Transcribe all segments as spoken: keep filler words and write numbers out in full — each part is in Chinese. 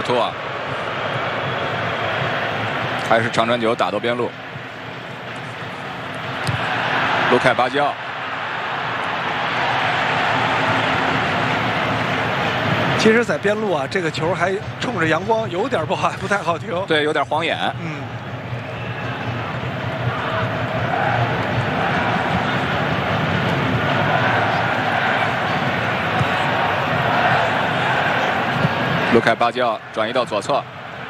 图瓦，还是长传球打到边路，卢凯巴基奥。 其实，在边路啊，这个球还冲着阳光，有点不好，不太好停。 对，有点晃眼。 嗯。 卢凯巴基奥转移到左侧，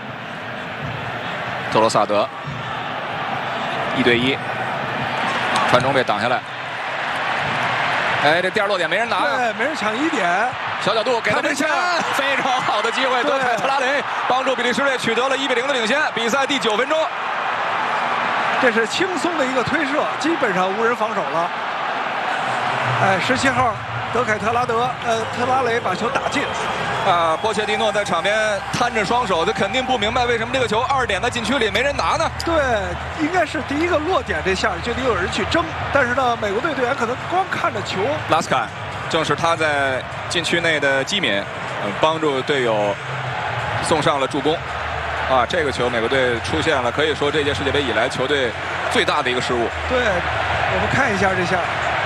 特罗萨德一对一，传中被挡下来。哎，这第二落点没人拿呀、啊， 对，没人抢一点。 小角度给到门前，非常好的机会，德凯特拉雷帮助比利时队取得了一比零的领先。比赛第九分钟， 这是轻松的一个推射，基本上无人防守了。哎，十七号德凯特拉德，呃，特拉雷把球打进。 啊，波切蒂诺在场边摊着双手，他肯定不明白为什么这个球二点在禁区里没人拿呢？ 对，应该是第一个落点这下就得有人去争，但是呢，美国队队员可能光看着球。 拉斯坎。 正是他在禁区内的机敏，嗯，帮助队友送上了助攻。啊，这个球美国队出现了，可以说这届世界杯以来球队最大的一个失误。 对，我们看一下这下。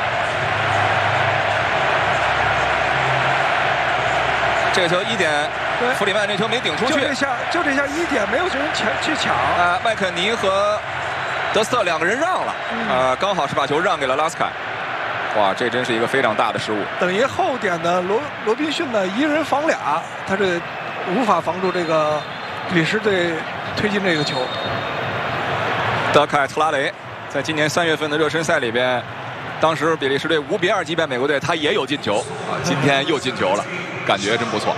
这个球一点，弗里曼这球没顶出去。 就这下，就这下一点没有人抢去抢。 啊，麦肯尼和德斯特两个人让了，嗯、呃，刚好是把球让给了拉斯坎。 哇，这真是一个非常大的失误。 等于后点的罗罗宾逊呢，一人防俩，他这无法防住这个比利时队推进这个球。 德凯特拉雷在今年三月份的热身赛里边，当时比利时队五比二击败美国队，他也有进球啊，今天又进球了，感觉真不错。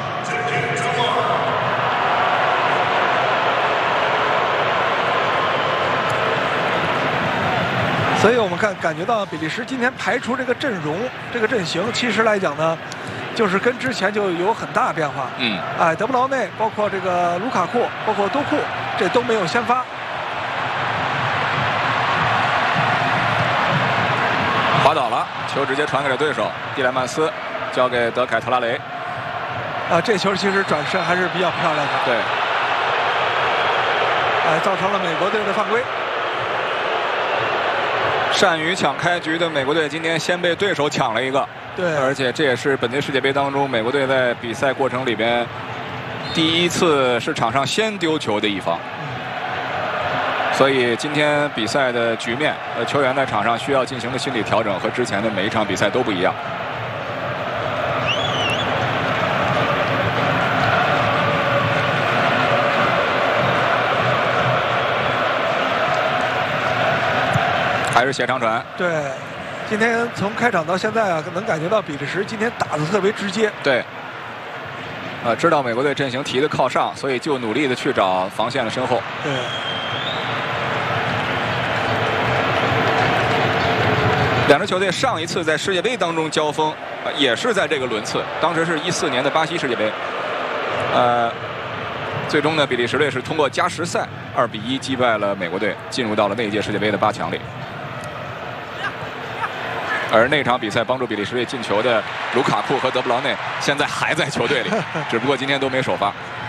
所以我们看感觉到比利时今天排出这个阵容，这个阵型，其实来讲呢，就是跟之前就有很大变化。 嗯， 哎，德布劳内，包括这个卢卡库，包括多库，这都没有先发。 滑倒了，球直接传给了对手，蒂莱曼斯交给德凯特拉雷。 啊，这球其实转身还是比较漂亮的。 对。 哎，造成了美国队的犯规。 善于抢开局的美国队今天先被对手抢了一个， 对， 而且这也是本届世界杯当中美国队在比赛过程里边第一次是场上先丢球的一方，所以今天比赛的局面，呃，球员在场上需要进行的心理调整和之前的每一场比赛都不一样。还是斜长传。 对，今天从开场到现在啊，能感觉到比利时今天打得特别直接。 对。呃，知道美国队阵型提的靠上，所以就努力的去找防线的身后。 对。 两支球队上一次在世界杯当中交锋，呃、也是在这个轮次，当时是一四年的巴西世界杯。呃，最终呢，比利时队是通过加时赛二比一击败了美国队，进入到了那一届世界杯的八强里。而那场比赛帮助比利时队进球的卢卡库和德布劳内，现在还在球队里，只不过今天都没首发。